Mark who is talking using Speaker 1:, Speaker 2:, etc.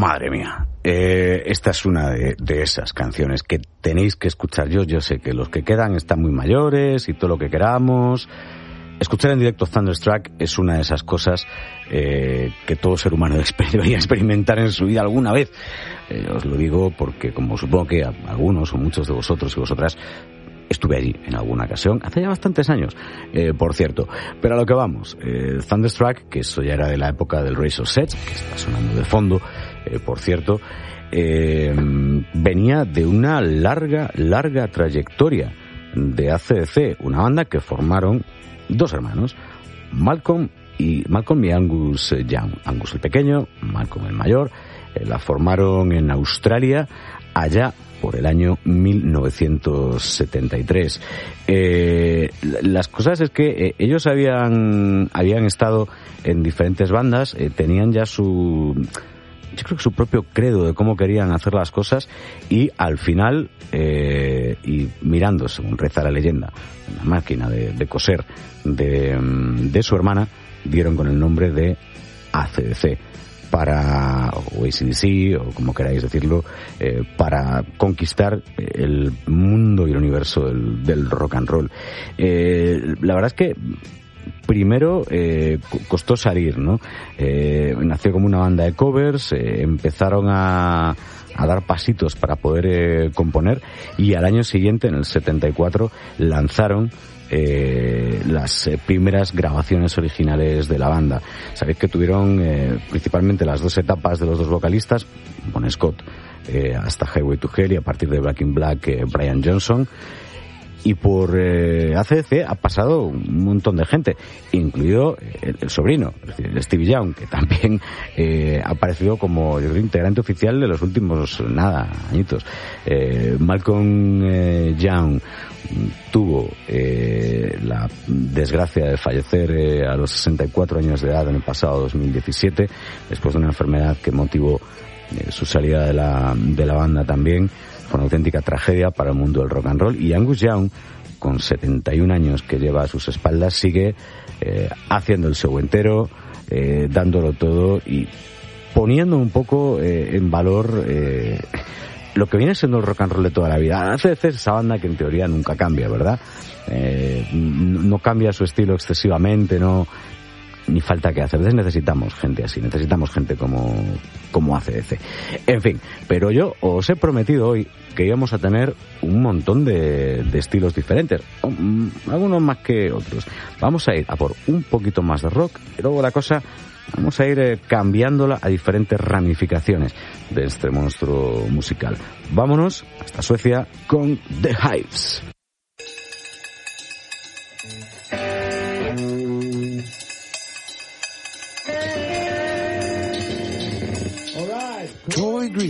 Speaker 1: Madre mía, esta es una de esas canciones que tenéis que escuchar. Yo sé que los que quedan están muy mayores y todo lo que queramos. Escuchar en directo Thunderstruck es una de esas cosas que todo ser humano debería experimentar en su vida alguna vez. Os lo digo porque, como supongo que algunos o muchos de vosotros y vosotras, estuve allí en alguna ocasión, hace ya bastantes años, por cierto. Pero a lo que vamos, Thunderstruck, que eso ya era de la época del Razor's Edge, que está sonando de fondo, por cierto, venía de una larga trayectoria de AC/DC, una banda que formaron dos hermanos, Malcolm y Angus Young. Angus el pequeño, Malcolm el mayor. La formaron en Australia allá por el año 1973. Las cosas es que ellos habían estado en diferentes bandas, tenían ya yo creo que su propio credo de cómo querían hacer las cosas, y al final, y mirando, según reza la leyenda, una máquina de coser de su hermana, dieron con el nombre de AC/DC, o AC/DC, o como queráis decirlo, para conquistar el mundo y el universo del rock and roll. La verdad es que primero costó salir, ¿no? Nació como una banda de covers, empezaron a dar pasitos para poder componer, y al año siguiente, en el 74, lanzaron las primeras grabaciones originales de la banda. Sabéis que tuvieron principalmente las dos etapas de los dos vocalistas, Bon Scott hasta Highway to Hell, y a partir de Back in Black Brian Johnson. Y por AC/DC ha pasado un montón de gente, incluido el sobrino, es decir, el Stevie Young, que también ha aparecido como, yo creo, integrante oficial de los últimos, añitos. Malcolm Young tuvo la desgracia de fallecer a los 64 años de edad en el pasado 2017, después de una enfermedad que motivó su salida de la banda también. Fue una auténtica tragedia para el mundo del rock and roll, y Angus Young, con 71 años que lleva a sus espaldas, sigue haciendo el show entero, dándolo todo y poniendo un poco en valor lo que viene siendo el rock and roll de toda la vida. AC/DC es esa banda que en teoría nunca cambia, ¿verdad? No cambia su estilo excesivamente, ni falta que hacer. A veces necesitamos gente así, necesitamos gente como AC/DC. En fin, pero yo os he prometido hoy que íbamos a tener un montón de estilos diferentes, algunos más que otros. Vamos a ir a por un poquito más de rock, y luego la cosa vamos a ir cambiándola a diferentes ramificaciones de este monstruo musical. Vámonos hasta Suecia con The Hives.
Speaker 2: Troy Green.